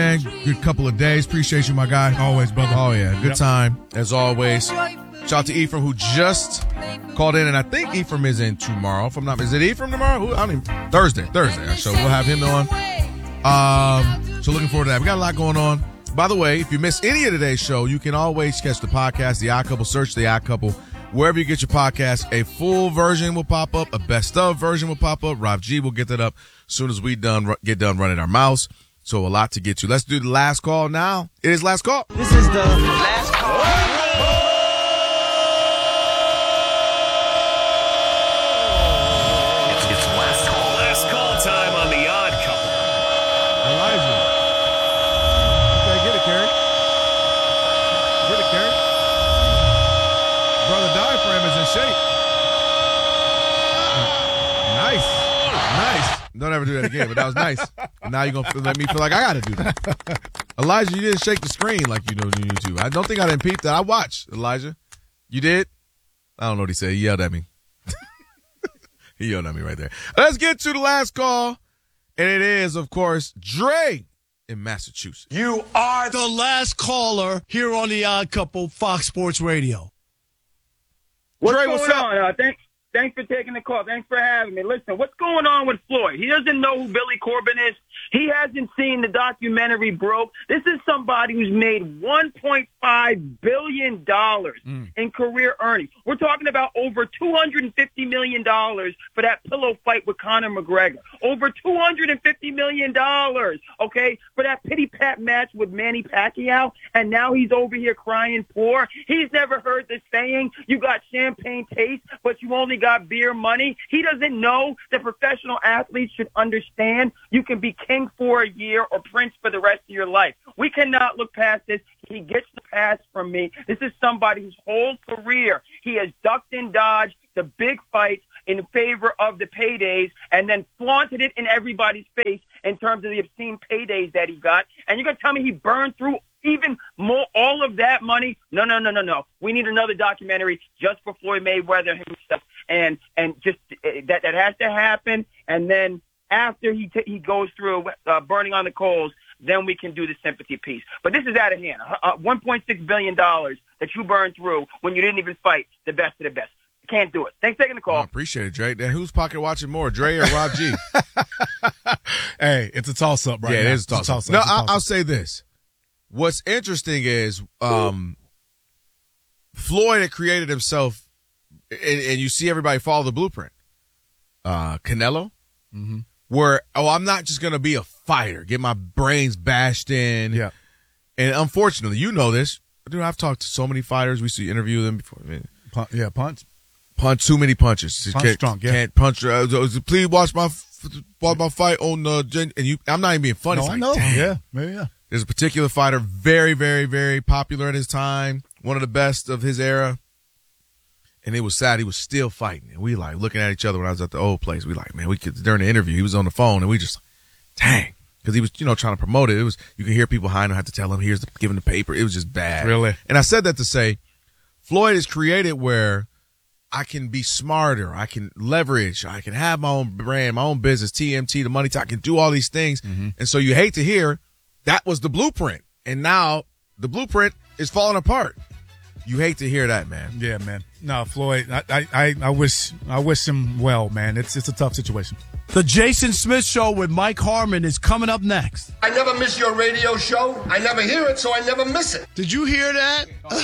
man. Good couple of days. Appreciate you, my guy. Always, brother. Oh, yeah. Good time, as always. Shout out to Ephraim, who just called in, and I think Ephraim is in tomorrow. If I'm not, is it Ephraim tomorrow? Thursday. So we'll have him on. So looking forward to that. We got a lot going on. By the way, if you miss any of today's show, you can always catch the podcast, The Odd Couple. Search The Odd Couple wherever you get your podcast. A full version will pop up. A best of version will pop up. Rob G will get that up as soon as we get done running our mouths. So a lot to get to. Let's do the last call now. It is last call. This is the last call. It's last call time on The Odd Couple. Elijah. Okay, get it, Kerry. Get it, Kerry. Brother Diaphragm is in shape. Nice. Don't ever do that again, but that was nice. Now you're going to let me feel like I got to do that. Elijah, you didn't shake the screen like you know on YouTube. I don't think I didn't peep that. I watched, Elijah. You did? I don't know what he said. He yelled at me. He yelled at me right there. Let's get to the last call. And it is, of course, Dre in Massachusetts. You are the last caller here on The Odd Couple, Fox Sports Radio. What's Dre, going what's up? on? Thanks for taking the call. Thanks for having me. Listen, what's going on with Floyd? He doesn't know who Billy Corbin is. He hasn't seen the documentary Broke. This is somebody who's made $1.5 billion in career earnings. We're talking about over $250 million for that pillow fight with Conor McGregor. Over $250 million, okay, for that pity-pat match with Manny Pacquiao. And now he's over here crying poor. He's never heard the saying, you got champagne taste, but you only got beer money. He doesn't know that professional athletes should understand you can be king for a year or prince for the rest of your life. We cannot look past this. He gets the pass from me. This is somebody whose whole career he has ducked and dodged the big fights in favor of the paydays and then flaunted it in everybody's face in terms of the obscene paydays that he got. And you're going to tell me he burned through even more, all of that money? No. We need another documentary just for Floyd Mayweather himself. And just that has to happen. And then after he goes through burning on the coals, then we can do the sympathy piece. But this is out of hand. $1.6 billion that you burned through when you didn't even fight the best of the best. Can't do it. Thanks for taking the call. I appreciate it, Dre. Then who's pocket watching more, Dre or Rob G? Hey, it's a toss-up right now. Yeah, it is a toss-up. No, I'll say this. What's interesting is Floyd had created himself, and you see everybody follow the blueprint. Canelo, where, I'm not just going to be a fighter, get my brains bashed in. Yeah. And unfortunately, you know this. Dude, I've talked to so many fighters. We used to interview them before. Punch. Punch too many punches. Punch drunk, yeah. Can't punch. Please watch my fight on I'm not even being funny. No, It's I like, know. dang. Yeah. There's a particular fighter, very, very, very popular at his time, one of the best of his era. And it was sad. He was still fighting. And we like looking at each other when I was at the old place. We like, man, during the interview, he was on the phone and we just, dang. Because he was, trying to promote it. You could hear people behind him have to tell him, give him the paper. It was just bad. Really? And I said that to say, Floyd is created where I can be smarter. I can leverage. I can have my own brand, my own business, TMT, the money. I can do all these things. And so you hate to hear that was the blueprint. And now the blueprint is falling apart. You hate to hear that, man. Yeah, man. No, Floyd, I wish him well, man. It's a tough situation. The Jason Smith Show with Mike Harmon is coming up next. I never miss your radio show. I never hear it, so I never miss it. Did you hear that?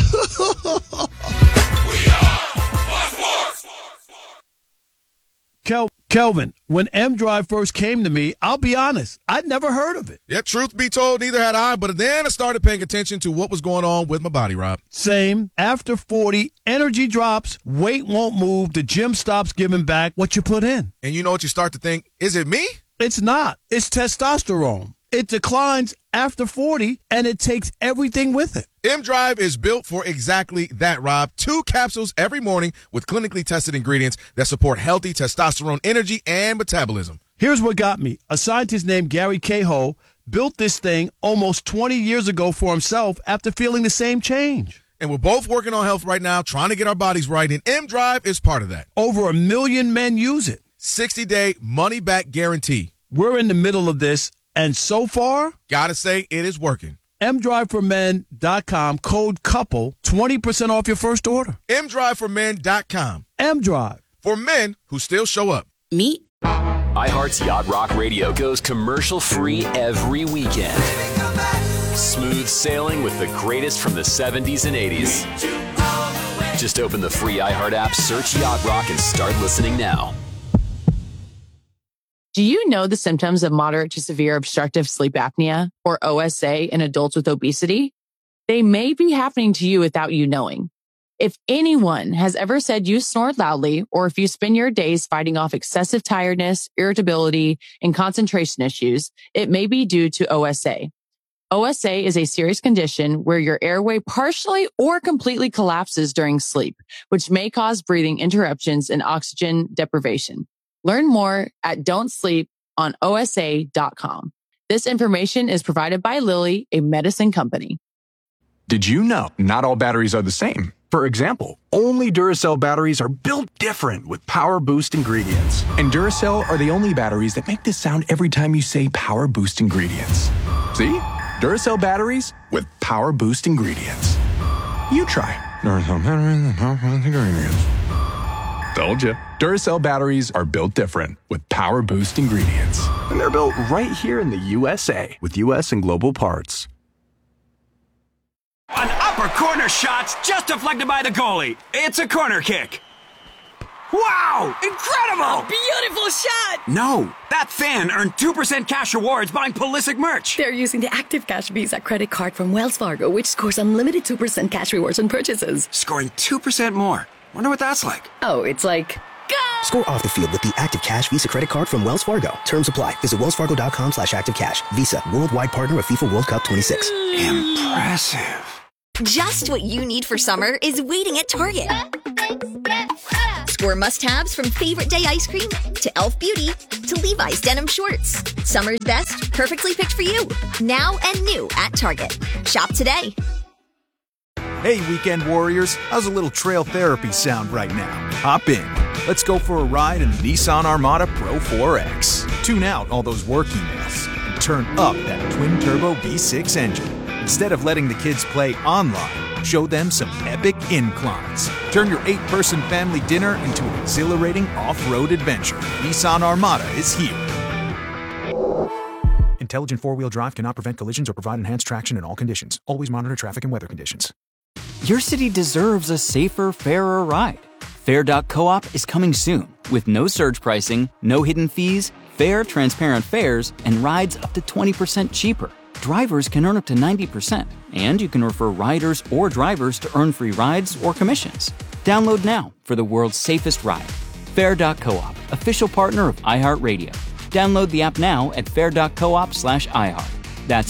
Kelvin, when M Drive first came to me, I'll be honest, I'd never heard of it. Yeah, truth be told, neither had I. But then I started paying attention to what was going on with my body, Rob. Same. After 40, energy drops, weight won't move, the gym stops giving back what you put in. And you know what you start to think? Is it me? It's not. It's testosterone. It declines after 40, and it takes everything with it. M-Drive is built for exactly that, Rob. 2 capsules every morning with clinically tested ingredients that support healthy testosterone energy and metabolism. Here's what got me. A scientist named Gary Cahill built this thing almost 20 years ago for himself after feeling the same change. And we're both working on health right now, trying to get our bodies right, and M-Drive is part of that. Over 1 million men use it. 60-day money-back guarantee. We're in the middle of this, And so far, gotta say, it is working. mdriveformen.com, code COUPLE, 20% off your first order. mdriveformen.com. mDrive. For men who still show up. Meet iHeart's Yacht Rock Radio goes commercial-free every weekend. Smooth sailing with the greatest from the 70s and 80s. Just open the free iHeart app, search Yacht Rock, and start listening now. Do you know the symptoms of moderate to severe obstructive sleep apnea, or OSA, in adults with obesity? They may be happening to you without you knowing. If anyone has ever said you snore loudly, or if you spend your days fighting off excessive tiredness, irritability, and concentration issues, it may be due to OSA. OSA is a serious condition where your airway partially or completely collapses during sleep, which may cause breathing interruptions and oxygen deprivation. Learn more at don'tsleeponosa.com. This information is provided by Lilly, a medicine company. Did you know not all batteries are the same? For example, only Duracell batteries are built different with Power Boost ingredients. And Duracell are the only batteries that make this sound every time you say Power Boost ingredients. See? Duracell batteries with Power Boost ingredients. You try. Duracell batteries with Power Boost ingredients. Told you. Duracell batteries are built different with Power Boost ingredients. And they're built right here in the USA with US and global parts. An upper corner shot just deflected by the goalie. It's a corner kick. Wow! Incredible! A beautiful shot! No, that fan earned 2% cash rewards buying Pulisic merch. They're using the Active Cash Visa credit card from Wells Fargo, which scores unlimited 2% cash rewards on purchases. Scoring 2% more. Wonder what that's like. Oh, it's like... Go! Score off the field with the Active Cash Visa credit card from Wells Fargo. Terms apply. Visit wellsfargo.com/activecash. Visa, worldwide partner of FIFA World Cup 26. Impressive. Just what you need for summer is waiting at Target. Score must-haves from Favorite Day ice cream to Elf Beauty to Levi's denim shorts. Summer's best, perfectly picked for you. Now and new at Target. Shop today. Hey, weekend warriors. How's a little trail therapy sound right now? Hop in. Let's go for a ride in the Nissan Armada Pro 4X. Tune out all those work emails and turn up that twin-turbo V6 engine. Instead of letting the kids play online, show them some epic inclines. Turn your 8-person family dinner into an exhilarating off-road adventure. Nissan Armada is here. Intelligent four-wheel drive cannot prevent collisions or provide enhanced traction in all conditions. Always monitor traffic and weather conditions. Your city deserves a safer, fairer ride. Fair.coop is coming soon with no surge pricing, no hidden fees, fair, transparent fares, and rides up to 20% cheaper. Drivers can earn up to 90%, and you can refer riders or drivers to earn free rides or commissions. Download now for the world's safest ride. Fair.coop, official partner of iHeartRadio. Download the app now at fair.coop/iHeart. That's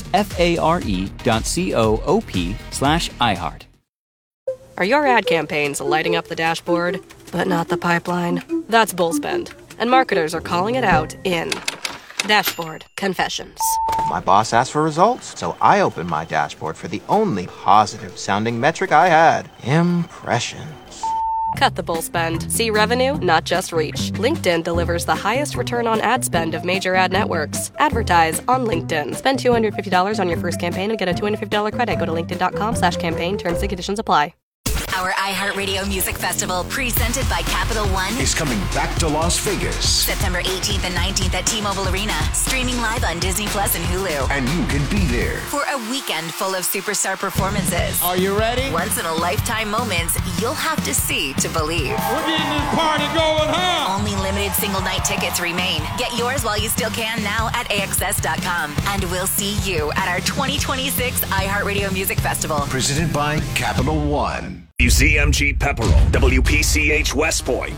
FARE.coop/iHeart. Are your ad campaigns lighting up the dashboard, but not the pipeline? That's Bullspend, and marketers are calling it out in Dashboard Confessions. My boss asked for results, so I opened my dashboard for the only positive-sounding metric I had: impressions. Cut the bull spend. See revenue, not just reach. LinkedIn delivers the highest return on ad spend of major ad networks. Advertise on LinkedIn. Spend $250 on your first campaign and get a $250 credit. Go to linkedin.com/campaign. Terms and conditions apply. Our iHeartRadio Music Festival, presented by Capital One, is coming back to Las Vegas. September 18th and 19th at T-Mobile Arena. Streaming live on Disney Plus and Hulu. And you can be there for a weekend full of superstar performances. Are you ready? Once-in-a-lifetime moments you'll have to see to believe. We're getting this party going, huh? Only limited single-night tickets remain. Get yours while you still can now at AXS.com. And we'll see you at our 2026 iHeartRadio Music Festival. Presented by Capital One. WZMG Pepperell, WPCH West Point.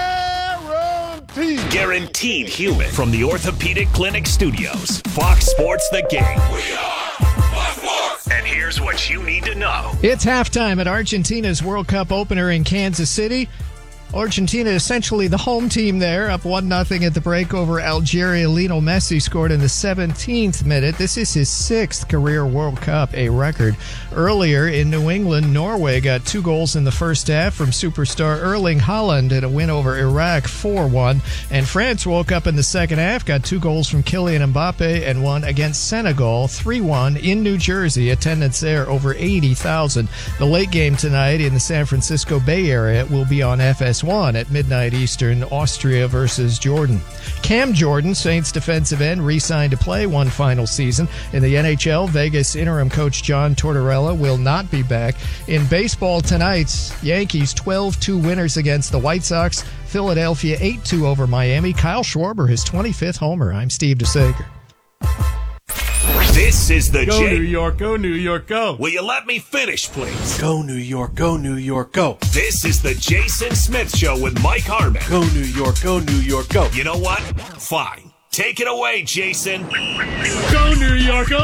Guaranteed human from the Orthopedic Clinic Studios. Fox Sports The Game. We are Fox Sports. And here's what you need to know. It's halftime at Argentina's World Cup opener in Kansas City. Argentina essentially the home team there, up 1-0 at the break over Algeria. Lionel Messi scored in the 17th minute. This is his 6th career World Cup, a record. Earlier in New England, Norway got 2 goals in the first half from superstar Erling Haaland in a win over Iraq 4-1. And France woke up in the second half, got 2 goals from Kylian Mbappe and one against Senegal 3-1 in New Jersey. Attendance there over 80,000. The late game tonight in the San Francisco Bay Area will be on FS1 at midnight Eastern, Austria versus Jordan. Cam Jordan, Saints defensive end, re-signed to play one final season. In the NHL, Vegas interim coach John Tortorella will not be back. In baseball tonight's Yankees 12-2 winners against the White Sox. Philadelphia 8-2 over Miami. Kyle Schwarber, his 25th homer. I'm Steve DeSager. This is the Go New York, go New York, go. Will you let me finish, please? Go New York, go New York, go. This is the Jason Smith Show with Mike Harmon. Go New York, go New York, go. You know what? Fine. Take it away, Jason. Go New York, go.